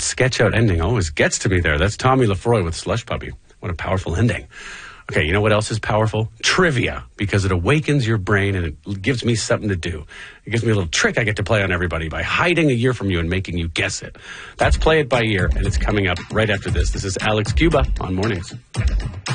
sketch out ending always gets to me there. That's Tommy Lefroy with Slush Puppy. What a powerful ending. Okay, you know what else is powerful? Trivia, because it awakens your brain and it gives me something to do. It gives me a little trick I get to play on everybody by hiding a year from you and making you guess it. That's Play It By Year, and it's coming up right after this. This is Alex Cuba on Mornings.